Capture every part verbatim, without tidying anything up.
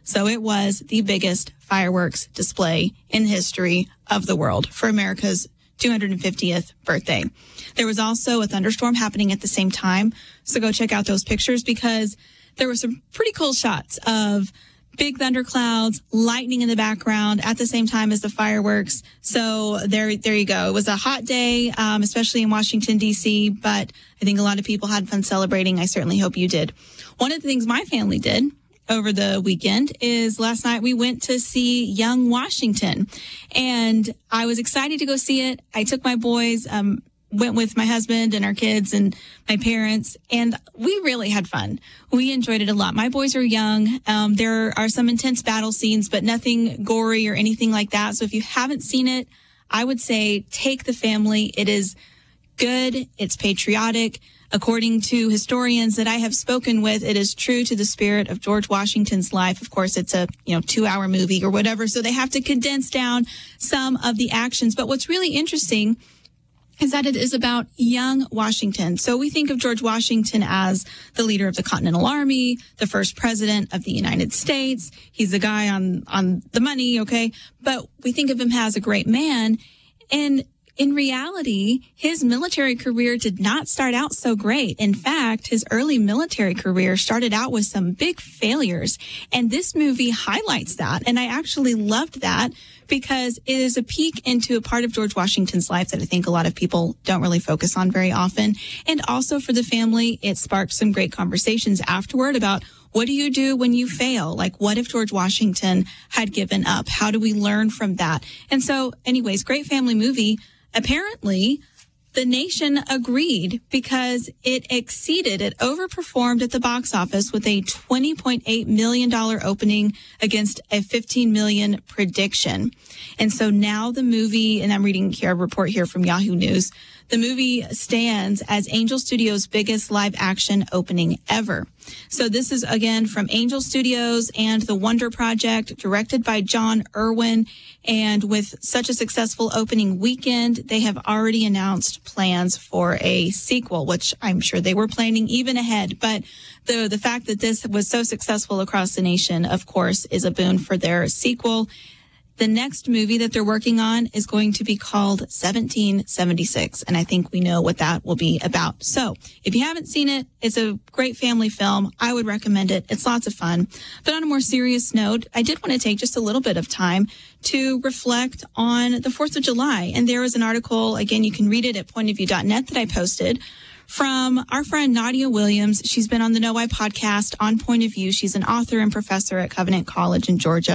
So it was the biggest fireworks display in the history of the world for America's two hundred fiftieth birthday. There was also a thunderstorm happening at the same time. So go check out those pictures because there were some pretty cool shots of big thunderclouds, lightning in the background at the same time as the fireworks. So there, there you go. It was a hot day, um, especially in Washington, D C, but I think a lot of people had fun celebrating. I certainly hope you did. One of the things my family did over the weekend is last night we went to see Young Washington, and I was excited to go see it. I took my boys, um, went with my husband and our kids and my parents, and we really had fun. We enjoyed it a lot. My boys are young. Um, there are some intense battle scenes, but nothing gory or anything like that. So if you haven't seen it, I would say take the family. It is good. It's patriotic. According to historians that I have spoken with, it is true to the spirit of George Washington's life. Of course, it's a, you know, two hour movie or whatever. So they have to condense down some of the actions. But what's really interesting is that it is about young Washington. So we think of George Washington as the leader of the Continental Army, the first president of the United States. He's the guy on, on the money, okay? But we think of him as a great man. And in reality, his military career did not start out so great. In fact, his early military career started out with some big failures. And this movie highlights that. And I actually loved that because it is a peek into a part of George Washington's life that I think a lot of people don't really focus on very often. And also for the family, it sparked some great conversations afterward about what do you do when you fail? Like, what if George Washington had given up? How do we learn from that? And so anyways, great family movie. Apparently, the nation agreed because it exceeded, it overperformed at the box office with a twenty point eight million dollars opening against a fifteen million dollars prediction. And so now the movie, and I'm reading here a report here from Yahoo News, the movie stands as Angel Studios' biggest live action opening ever. So this is, again, from Angel Studios and The Wonder Project, directed by John Irwin. And with such a successful opening weekend, they have already announced plans for a sequel, which I'm sure they were planning even ahead. But the, the fact that this was so successful across the nation, of course, is a boon for their sequel. The next movie that they're working on is going to be called seventeen seventy-six, and I think we know what that will be about. So if you haven't seen it, it's a great family film. I would recommend it. It's lots of fun. But on a more serious note, I did want to take just a little bit of time to reflect on the fourth of July. And there was an article, again, you can read it at point of view dot net that I posted, from our friend Nadia Williams. She's been on the Know Why podcast on Point of View. She's an author and professor at Covenant College in Georgia.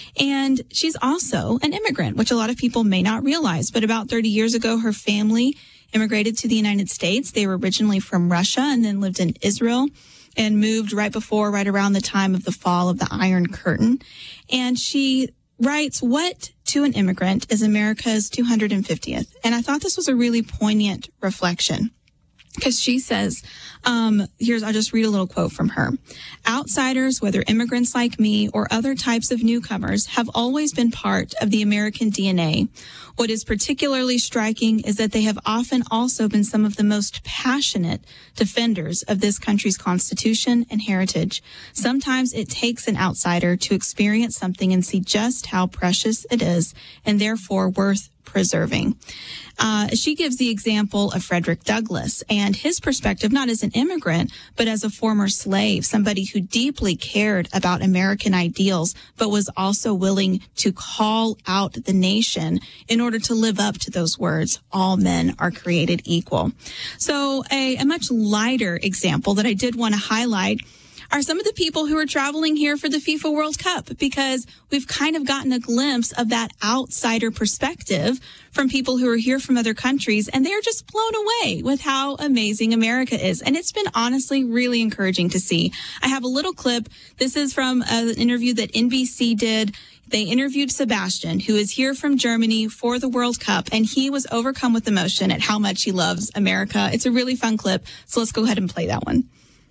And she's also an immigrant, which a lot of people may not realize. But about thirty years ago, her family immigrated to the United States. They were originally from Russia and then lived in Israel and moved right before, right around the time of the fall of the Iron Curtain. And she writes, what to an immigrant is America's two hundred fiftieth? And I thought this was a really poignant reflection. Because she says, um, here's, I'll just read a little quote from her. Outsiders, whether immigrants like me or other types of newcomers, have always been part of the American D N A. What is particularly striking is that they have often also been some of the most passionate defenders of this country's Constitution and heritage. Sometimes it takes an outsider to experience something and see just how precious it is and therefore worth preserving. Uh, she gives the example of Frederick Douglass and his perspective, not as an immigrant, but as a former slave, somebody who deeply cared about American ideals, but was also willing to call out the nation in order to live up to those words, all men are created equal. So a, a much lighter example that I did want to highlight are some of the people who are traveling here for the FIFA World Cup, because we've kind of gotten a glimpse of that outsider perspective from people who are here from other countries, and they're just blown away with how amazing America is. And it's been honestly really encouraging to see. I have a little clip. This is from an interview that N B C did. They interviewed Sebastian, who is here from Germany for the World Cup, and he was overcome with emotion at how much he loves America. It's a really fun clip, so let's go ahead and play that one.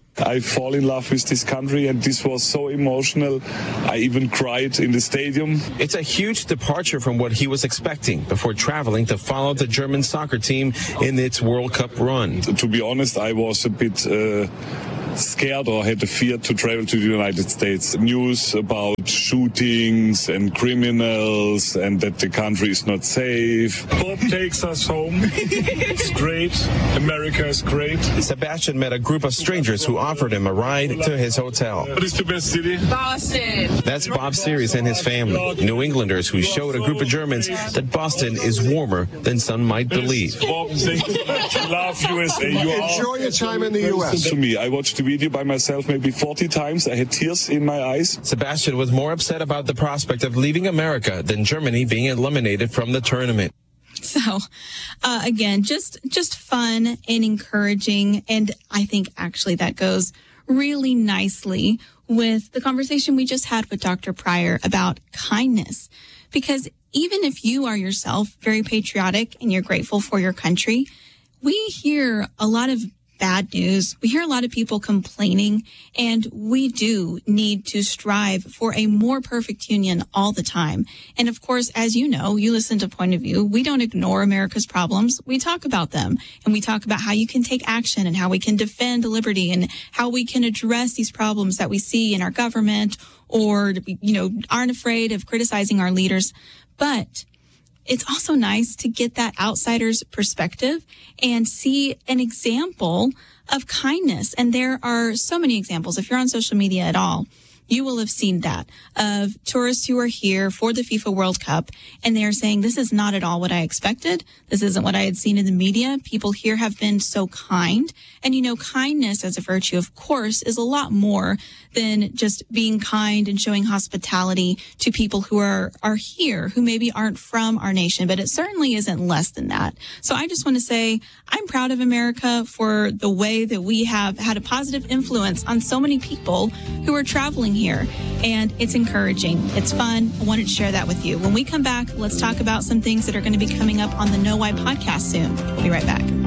I fall in love with this country, and this was so emotional. I even cried in the stadium. It's a huge departure from what he was expecting before traveling to follow the German soccer team in its World Cup run. To be honest, I was a bit uh, scared or had the fear to travel to the United States. News about shootings and criminals and that the country is not safe. Bob takes us home. It's great. America is great. Sebastian met a group of strangers who offered him a ride to his hotel. What is the best city? Boston. That's Bob Series and his family, New Englanders who showed a group of Germans that Boston is warmer than some might believe. Bob, thank you so much. Love U S A. You Enjoy your time in the U S. To me, I watched the video by myself maybe forty times. I had tears in my eyes. Sebastian was more upset about the prospect of leaving America than Germany being eliminated from the tournament. So, uh, again, just just fun and encouraging. And I think actually that goes really nicely with the conversation we just had with Doctor Pryor about kindness. Because even if you are yourself very patriotic and you're grateful for your country, we hear a lot of bad news. We hear a lot of people complaining, and we do need to strive for a more perfect union all the time. And of course, as you know, you listen to Point of View, we don't ignore America's problems. We talk about them, and we talk about how you can take action and how we can defend liberty and how we can address these problems that we see in our government or, you know, aren't afraid of criticizing our leaders. But it's also nice to get that outsider's perspective and see an example of kindness. And there are so many examples. If you're on social media at all, you will have seen that of tourists who are here for the FIFA World Cup, and they are saying, this is not at all what I expected. This isn't what I had seen in the media. People here have been so kind. And, you know, kindness as a virtue, of course, is a lot more than just being kind and showing hospitality to people who are, are here, who maybe aren't from our nation, but it certainly isn't less than that. So I just want to say I'm proud of America for the way that we have had a positive influence on so many people who are traveling here. And it's encouraging. It's fun. I wanted to share that with you. When we come back, let's talk about some things that are going to be coming up on the Know Why podcast soon. We'll be right back.